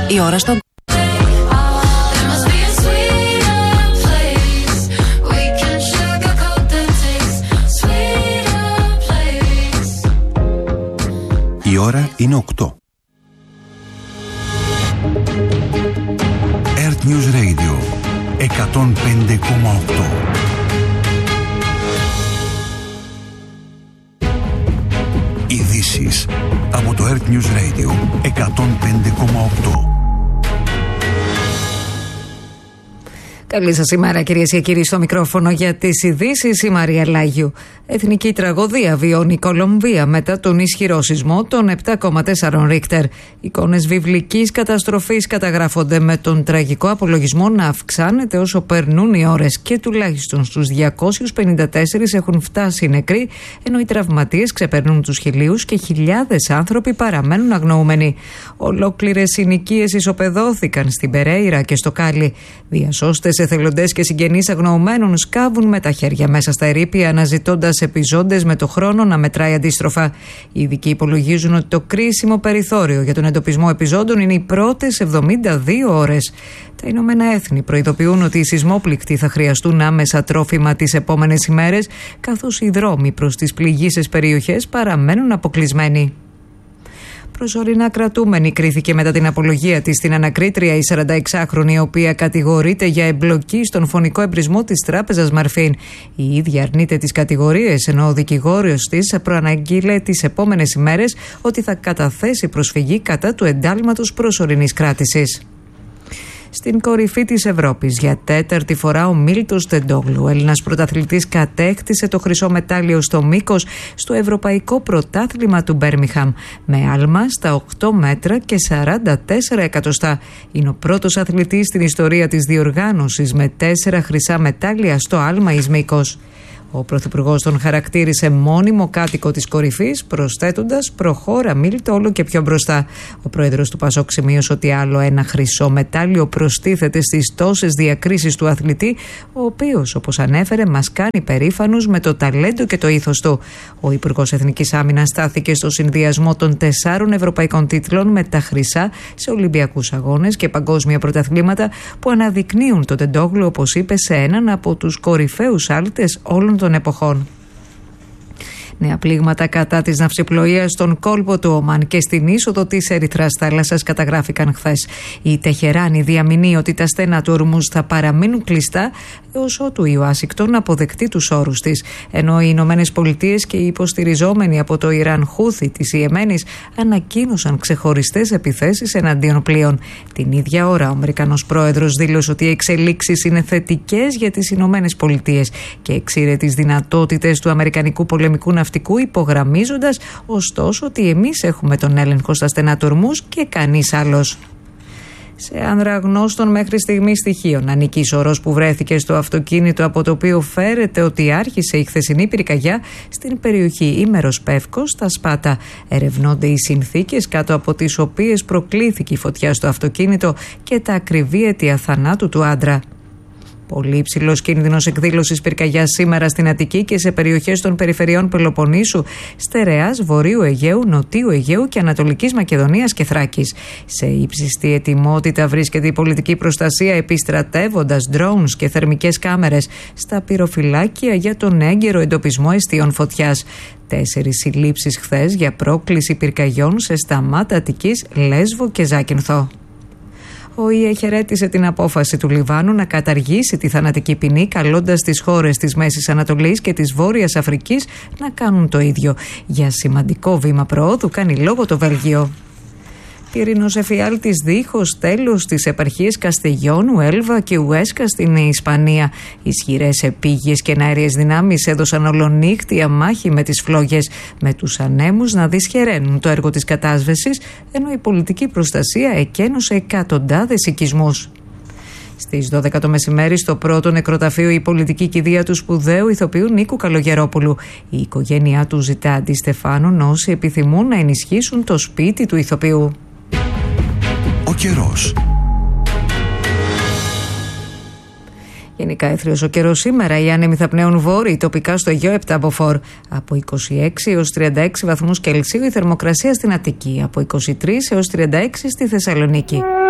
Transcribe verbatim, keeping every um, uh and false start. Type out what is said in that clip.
Η ώρα στον Η ώρα είναι οκτώ. Earth News Radio εκατόν πέντε κόμμα οκτώ. Ειδήσεις από το Earth News Radio εκατόν πέντε κόμμα οκτώ. Καλή σας ημέρα, κυρίες και κύριοι, στο μικρόφωνο για τις ειδήσεις η Μαρία Λάγιου. Εθνική τραγωδία βιώνει η Κολομβία μετά τον ισχυρό σεισμό των επτά κόμμα τέσσερα Ρίχτερ. Εικόνες βιβλικής καταστροφής καταγράφονται, με τον τραγικό απολογισμό να αυξάνεται όσο περνούν οι ώρες και τουλάχιστον στους διακόσιους πενήντα τέσσερα έχουν φτάσει οι νεκροί, ενώ οι τραυματίες ξεπερνούν τους χιλίους και χιλιάδες άνθρωποι παραμένουν αγνοούμενοι. Ολόκληρες συνοικίες ισοπεδώθηκαν στην Περέιρα και στο Κάλι. Διασώστες, εθελοντές και συγγενείς αγνοωμένων σκάβουν με τα χέρια μέσα στα ερείπια, αναζητώντας επιζώντες με το χρόνο να μετράει αντίστροφα. Οι ειδικοί υπολογίζουν ότι το κρίσιμο περιθώριο για τον εντοπισμό επιζώντων είναι οι πρώτες εβδομήντα δύο ώρες. Τα Ηνωμένα Έθνη προειδοποιούν ότι οι σεισμόπληκτοι θα χρειαστούν άμεσα τρόφιμα τις επόμενες ημέρες, καθώς οι δρόμοι προς τις πληγείσες περιοχές παραμένουν αποκλεισμένοι. Προσωρινά κρατούμενη κρίθηκε μετά την απολογία της στην ανακρίτρια η σαρανταεξάχρονη, η οποία κατηγορείται για εμπλοκή στον φωνικό εμπρισμό της τράπεζας Μαρφίν. Η ίδια αρνείται τις κατηγορίες, ενώ ο δικηγόρος της προαναγγείλε τις επόμενες ημέρες ότι θα καταθέσει προσφυγή κατά του εντάλματος προσωρινής κράτησης. Στην κορυφή της Ευρώπης για τέταρτη φορά ο Μίλτος Τεντόγλου, Έλληνας πρωταθλητής, κατέκτησε το χρυσό μετάλλιο στο μήκος στο Ευρωπαϊκό Πρωτάθλημα του Μπέρμιχαμ με άλμα στα οκτώ μέτρα και σαράντα τέσσερα εκατοστά. Είναι ο πρώτος αθλητής στην ιστορία της διοργάνωσης με τέσσερα χρυσά μετάλλια στο άλμα εις μήκος. Ο Πρωθυπουργός τον χαρακτήρισε μόνιμο κάτοικο της κορυφής, προσθέτοντας «Προχώρα Μίλτο όλο και πιο μπροστά». Ο πρόεδρος του Πασόκ σημείωσε ότι άλλο ένα χρυσό μετάλλιο προστίθεται στις τόσες διακρίσεις του αθλητή, ο οποίος, όπως ανέφερε, μας κάνει περήφανους με το ταλέντο και το ήθος του. Ο Υπουργός Εθνικής Άμυνας στάθηκε στο συνδυασμό των τεσσάρων ευρωπαϊκών τίτλων με τα χρυσά σε Ολυμπιακούς Αγώνες και παγκόσμια πρωταθλήματα που αναδεικνύουν τον Τεντόγλου, όπως είπε, σε έναν από τους κορυφαίους άλτες όλων των εποχών. Νέα πλήγματα κατά της ναυσιπλοείας στον κόλπο του Ομάν και στην είσοδο της Ερυθράς θάλασσας καταγράφηκαν χθες. Η Τεχεράνη διαμηνύει ότι τα στενά του Ορμούζ θα παραμείνουν κλειστά έως ότου η Ουάσιγκτον αποδεκτεί τους όρους της, ενώ οι Ηνωμένες Πολιτείες και οι υποστηριζόμενοι από το Ιράν Χούθι της Ιεμένης ανακοίνωσαν ξεχωριστές επιθέσεις εναντίον πλοίων. Την ίδια ώρα ο Αμερικανός πρόεδρος δήλωσε ότι οι εξελίξεις είναι θετικές για τις Ηνωμένες Πολιτείες και εξήρε τις δυνατότητες του αμερικανικού πολεμικού ναυτικού, υπογραμμίζοντας ωστόσο ότι εμείς έχουμε τον έλεγχο στα στενά του Ορμούζ και κανείς άλλος. Σε ανδραγνώστων μέχρι στιγμή στοιχείων ανήκει η σωρός που βρέθηκε στο αυτοκίνητο από το οποίο φέρεται ότι άρχισε η χθεσινή πυρκαγιά στην περιοχή Ήμερος Πεύκος στα Σπάτα. Ερευνώνται οι συνθήκες κάτω από τις οποίες προκλήθηκε η φωτιά στο αυτοκίνητο και τα ακριβή αίτια θανάτου του άντρα. Πολύ υψηλός κίνδυνος εκδήλωσης πυρκαγιάς σήμερα στην Αττική και σε περιοχές των περιφερειών Πελοποννήσου, Στερεάς, Βορείου Αιγαίου, Νοτίου Αιγαίου και Ανατολικής Μακεδονίας και Θράκης. Σε ύψιστη ετοιμότητα βρίσκεται η πολιτική προστασία, επιστρατεύοντας drones και θερμικές κάμερες στα πυροφυλάκια για τον έγκαιρο εντοπισμό εστίων φωτιάς. Τέσσερις συλλήψεις χθες για πρόκληση πυρκαγιών σε Σταμάτα Αττικής, Λέσβο και Ζάκυνθο. Ο ΙΕ χαιρέτησε την απόφαση του Λιβάνου να καταργήσει τη θανατική ποινή, καλώντας τις χώρες της Μέσης Ανατολής και της Βόρειας Αφρικής να κάνουν το ίδιο. Για σημαντικό βήμα προόδου κάνει λόγο το Βέλγιο. Πυρηνός εφιάλτης δίχως τέλος στις επαρχίες Καστεγιών, Ουέλβα και Ουέσκα στην Ισπανία. Ισχυρές επίγειες και αέριες δυνάμεις έδωσαν ολονύχτια μάχη με τις φλόγες, με τους ανέμους να δυσχεραίνουν το έργο της κατάσβεσης, ενώ η πολιτική προστασία εκένωσε εκατοντάδες οικισμούς. Στις δώδεκα το μεσημέρι, στο πρώτο νεκροταφείο, η πολιτική κηδεία του σπουδαίου ηθοποιού Νίκου Καλογερόπουλου. Η οικογένειά του ζητά αντιστεφάνων όσοι επιθυμούν να ενισχύσουν το σπίτι του ηθοποιού. Ο καιρός. Γενικά έθριος ο καιρός σήμερα. Οι άνεμοι θα πνέουν βόρειοι, τοπικά στο Αιγαίο επτά μποφόρ. Από είκοσι έξι έως τριάντα έξι βαθμούς Κελσίου η θερμοκρασία στην Αττική. Από είκοσι τρεις έως τριάντα έξι στη Θεσσαλονίκη.